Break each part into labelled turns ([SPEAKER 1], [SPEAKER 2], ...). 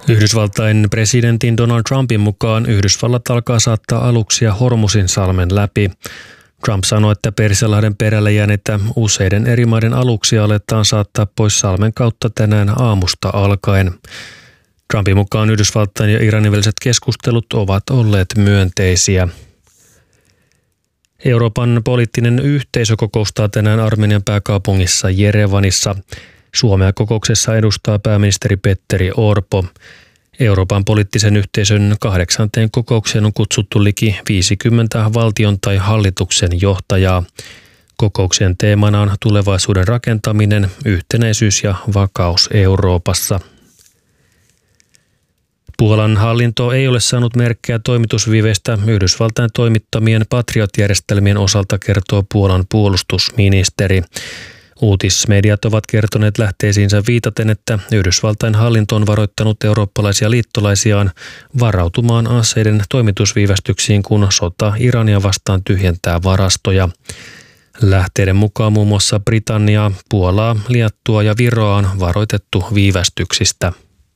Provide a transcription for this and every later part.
[SPEAKER 1] Yhdysvaltain presidentin Donald Trumpin mukaan Yhdysvallat alkaa saattaa aluksia Hormuzinsalmen läpi. Trump sanoi, että Persianlahden perälle jääneitä useiden eri maiden aluksia aletaan saattaa pois salmen kautta tänään aamusta alkaen. Trumpin mukaan Yhdysvaltain ja Iranin väliset keskustelut ovat olleet myönteisiä. Euroopan poliittinen yhteisö kokoustaa tänään Armenian pääkaupungissa Jerevanissa. Suomea kokouksessa edustaa pääministeri Petteri Orpo. Euroopan poliittisen yhteisön 8. kokoukseen on kutsuttu liki 50 valtion tai hallituksen johtajaa. Kokouksen teemana on tulevaisuuden rakentaminen, yhtenäisyys ja vakaus Euroopassa. Puolan hallinto ei ole saanut merkkejä toimitusviiveistä Yhdysvaltain toimittamien Patriot-järjestelmien osalta, kertoo Puolan puolustusministeri. Uutismediat ovat kertoneet lähteisiinsä viitaten, että Yhdysvaltain hallinto on varoittanut eurooppalaisia liittolaisiaan varautumaan aseiden toimitusviivästyksiin, kun sota Irania vastaan tyhjentää varastoja. Lähteiden mukaan muun muassa Britanniaa, Puolaa, Liettua ja Viroa on varoitettu viivästyksistä.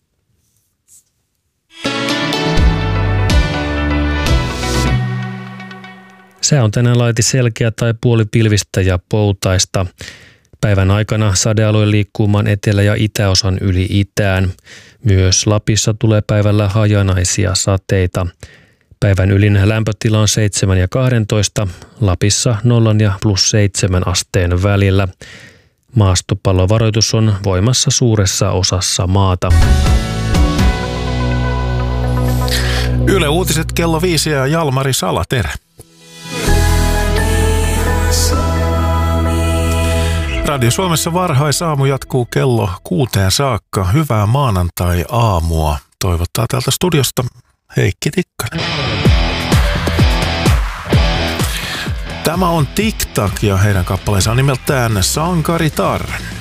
[SPEAKER 1] Sää on tänään laiti selkeä tai puolipilvistä ja poutaista. Päivän aikana sadealue liikkuu maan etelä- ja itäosan yli itään. Myös Lapissa tulee päivällä hajanaisia sateita. Päivän ylin lämpötila on 7 ja 12, Lapissa 0 ja +7 asteen välillä. Maastopallovaroitus on voimassa suuressa osassa maata.
[SPEAKER 2] Yle Uutiset kello 5 ja Jalmari Salaterä. Radio Suomessa varhaisaamu jatkuu kello 6 saakka. Hyvää maanantai-aamua. Toivottaa täältä studiosta Heikki Tikkanen. Tämä on TikTok ja heidän kappaleensa on nimeltään Sankaritar.